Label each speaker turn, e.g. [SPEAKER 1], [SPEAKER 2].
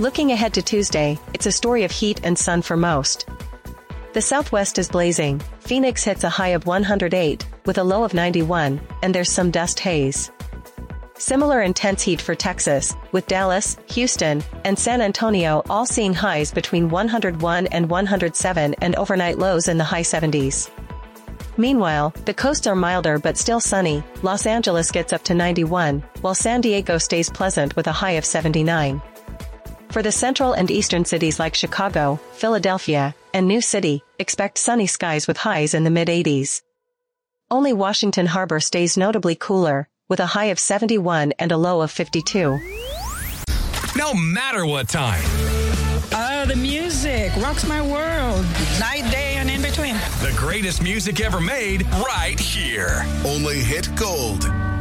[SPEAKER 1] Looking ahead to Tuesday, it's a story of heat and sun for most. The southwest is blazing. Phoenix hits a high of 108, with a low of 91, and there's some dust haze. Similar intense heat for Texas, with Dallas, Houston, and San Antonio all seeing highs between 101 and 107 and overnight lows in the high 70s. Meanwhile, the coasts are milder but still sunny. Los Angeles gets up to 91, while San Diego stays pleasant with a high of 79. For the central and eastern cities like Chicago, Philadelphia, and New City, expect sunny skies with highs in the mid-80s. Only Washington Harbor stays notably cooler, with a high of 71 and a low of 52.
[SPEAKER 2] No matter what time.
[SPEAKER 3] The music rocks my world. Night, day, and in between.
[SPEAKER 2] The greatest music ever made right here.
[SPEAKER 4] Only hit gold.